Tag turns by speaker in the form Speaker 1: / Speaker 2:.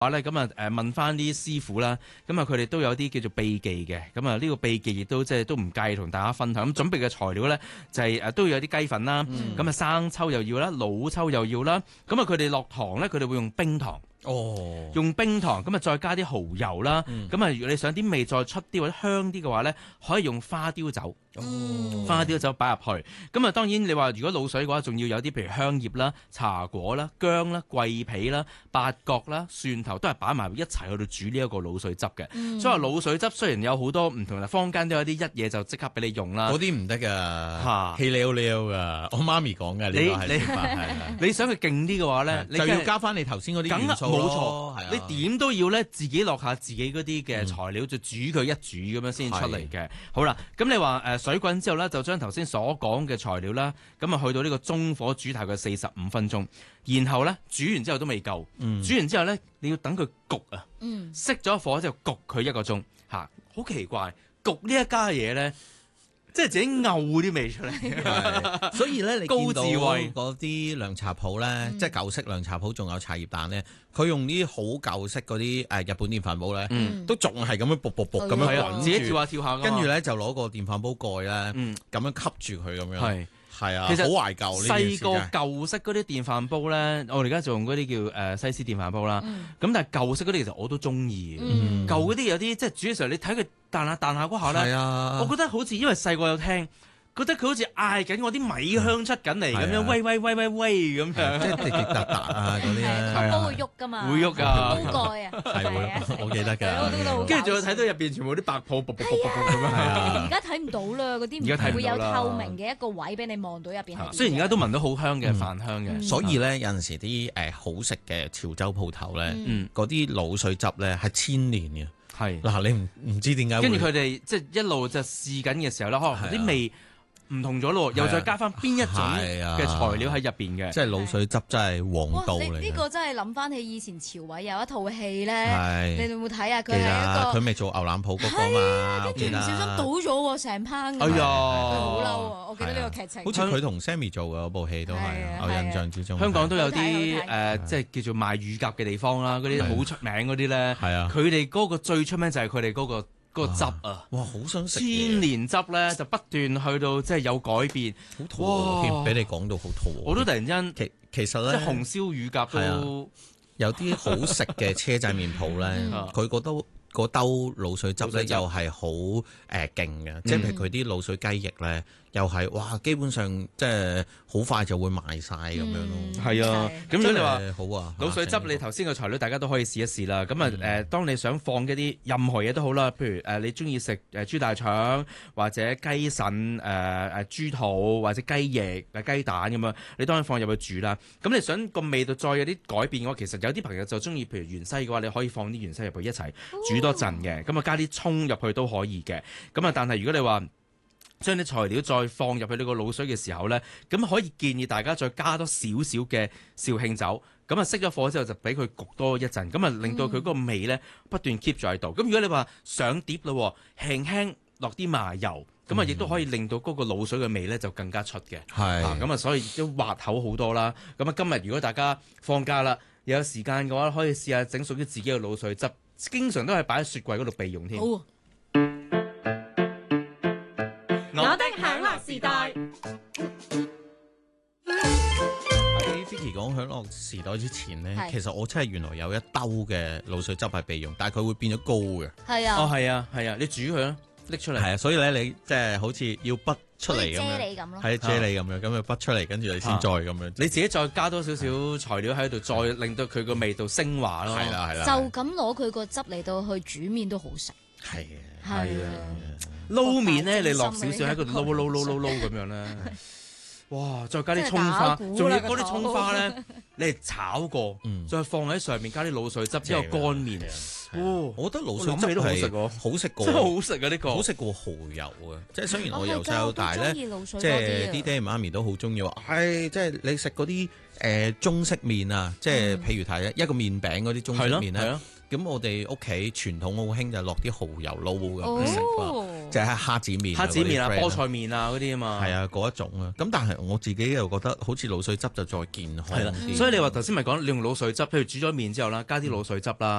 Speaker 1: 話咧咁問翻啲師傅啦，咁佢哋都有啲叫做秘技嘅，咁呢個秘技亦都即係都唔介意同大家分享。咁準備嘅材料咧就係都要有啲雞粉啦，咁生抽又要啦，老抽又要啦，咁佢哋落糖咧，佢哋會用冰糖。用冰糖咁再加啲蠔油啦，咁如果你想啲味再出啲或者香啲嘅話咧，可以用花雕酒，花雕酒擺入去。咁當然你話如果滷水嘅話，仲要有啲譬如香葉啦、茶果啦、薑啦、桂皮啦、八角啦、蒜頭都係擺埋一齊去到煮呢一個滷水汁嘅。所以話滷水汁雖然有好多唔同，坊間都有啲一嘢就即刻俾你用啦。
Speaker 2: 嗰啲唔得㗎，氣溜溜㗎。我媽咪講嘅呢個係
Speaker 1: 你想佢勁啲嘅話咧，
Speaker 2: 就要加翻你頭先嗰啲元素。
Speaker 1: 冇錯，你點都要咧自己落下自己嗰啲嘅材料，就煮佢一煮咁樣先出嚟嘅。好啦，咁你話水滾之後咧，就將頭先所講嘅材料啦，咁去到呢個中火煮大概45分鐘，然後咧煮完之後都未夠，煮完之後咧你要等佢焗啊，熄咗火之後焗佢1個鐘嚇，好奇怪，焗呢一家嘢咧。即係自己嘔啲味出嚟，
Speaker 2: 所以咧你見到
Speaker 1: 高智慧
Speaker 2: 嗰啲涼茶鋪咧，即係舊式涼茶鋪，仲有茶葉蛋咧，佢用啲好舊式嗰啲日本電飯煲咧，都仲係咁樣卜卜卜咁樣滾住，
Speaker 1: 自己跳下跳下，
Speaker 2: 跟住咧就攞個電飯煲蓋咧，咁樣吸住佢咁樣。係啊，
Speaker 1: 其實
Speaker 2: 好懷舊呢件事。細
Speaker 1: 個舊式嗰啲電飯煲咧，我哋而家就用嗰啲叫西施電飯煲啦。咁但係舊式嗰啲其實我都中意。舊嗰啲有啲即係煮嘅時候，你睇佢彈下彈下嗰下咧，我覺得好似因為細個有聽。覺得佢好似嗌緊我啲米香出緊嚟咁樣，喂喂喂喂喂咁樣，
Speaker 2: 即係滴滴答答啊嗰啲咧，
Speaker 3: 個煲會喐噶嘛，
Speaker 1: 會喐噶，
Speaker 3: 煲蓋啊，
Speaker 2: 係啊，我記得㗎。
Speaker 1: 跟住仲有睇到入邊全部啲白泡，卜卜卜卜咁樣。係啊，
Speaker 3: 而家睇唔到啦，嗰啲唔會有透明嘅一個位俾你望到入邊係。
Speaker 1: 雖然而家都聞到好香嘅飯香嘅，
Speaker 2: 所以咧有陣時啲好食嘅潮州鋪頭咧，嗰啲滷水汁咧係千年嘅。係嗱，你唔知點解？
Speaker 1: 跟住佢哋即係一路就試緊嘅時候咧，可能啲味唔同咗咯，又再加翻邊一種嘅材料喺入邊嘅，
Speaker 2: 即係滷水汁真係王道嚟。
Speaker 3: 呢個真係諗翻起以前朝偉有一套戲咧，你哋有冇睇啊？佢係一個
Speaker 2: 佢咪做牛腩鋪嗰個嘛，
Speaker 3: 跟住唔小心倒咗喎成烹。
Speaker 1: 哎呀，
Speaker 3: 好嬲啊！我記得呢個劇情。
Speaker 2: 好似佢同 Sammy 做嘅嗰部戲都係，我印象之中。
Speaker 1: 香港都有啲即係叫做賣乳鴿嘅地方啦，嗰啲好出名嗰啲咧，佢哋嗰個最出名就係佢哋嗰個汁啊！
Speaker 2: 哇，好想食
Speaker 1: 千年汁咧，就不斷去到即係有改變，
Speaker 2: 好肚餓添，俾你講到好肚餓。
Speaker 1: 我都突然間
Speaker 2: 其實咧，
Speaker 1: 即係紅燒乳鴿都
Speaker 2: 有啲好食嘅車仔麵鋪咧，佢嗰兜滷水汁咧又係好勁嘅，即係譬如佢啲滷水雞翼咧，又係哇，基本上即係好快就會賣晒咁樣咯。
Speaker 1: 係啊，咁如果你話
Speaker 2: 好啊，
Speaker 1: 滷水汁你頭先嘅材料大家都可以試一試啦。咁當你想放一啲任何嘢都好啦，譬如你中意食豬大腸或者雞腎豬肚或者雞翼雞蛋咁樣，你當然放入去煮啦。咁你想個味道再有啲改變嘅話，其實有啲朋友就中意譬如芫茜嘅話，你可以放啲芫茜入去一齊煮多陣嘅，咁加啲葱入去都可以嘅。咁但係如果你話將啲材料再放入去呢個滷水嘅時候呢，咁可以建議大家再加多少少嘅紹興酒，咁熄咗火之後就俾佢焗多一陣，咁令到佢嗰個味呢不斷 keep 住喺度。咁如果你話上碟咯，輕輕落啲麻油，咁亦都可以令到嗰個滷水嘅味呢就更加出嘅。
Speaker 2: 係
Speaker 1: 咁所以都滑口好多啦。咁今日如果大家放假啦，有時間嘅話，可以試下整屬於自己嘅滷水汁，經常都係擺喺雪櫃嗰度備用添。
Speaker 4: 我的享樂時代。
Speaker 2: 喺 Vicky 講享樂時代之前咧，其實我真係原來有一兜嘅滷水汁係備用，但係佢會變咗膏嘅。
Speaker 3: 係啊，
Speaker 1: 係啊，你煮佢啦，拎出嚟。
Speaker 2: 係啊，所以咧你即係好似要滗出嚟咁樣，係啫喱咁樣，咁就滗出嚟，跟住你先再咁樣。
Speaker 1: 你自己再加多少少材料喺度，再令到佢個味道升華咯。
Speaker 2: 係啦，
Speaker 3: 就咁攞佢個汁嚟到去煮麵都好食。
Speaker 2: 係
Speaker 1: 啊，撈麵咧，你落少少喺嗰度撈咁樣咧，哇！再加啲葱花，仲要嗰啲葱花咧，你係炒過，再放喺上面加啲滷水汁之後乾麵。
Speaker 2: 我覺得滷水汁
Speaker 1: 都好食
Speaker 2: 喎，好食過，
Speaker 1: 真係好食啊！呢個
Speaker 2: 好食過蠔油啊！即係雖然我由細到大咧，即係啲爹哋媽咪都好中意話，即係你食嗰啲中式麵啊，即係譬如睇一個麵餅嗰啲中式麵咧。 咁我哋屋企傳統好興就落啲蠔油撈咁食啦，即係蝦子麵、
Speaker 1: 蝦子麵啊、菠菜麵啊嗰啲啊嘛。
Speaker 2: 係啊，嗰一種啊。咁但係我自己又覺得好似鹵水汁就再健康啲。
Speaker 1: 所以你話頭先咪講你用鹵水汁，譬如煮咗麵之後啦，加啲鹵水汁啦。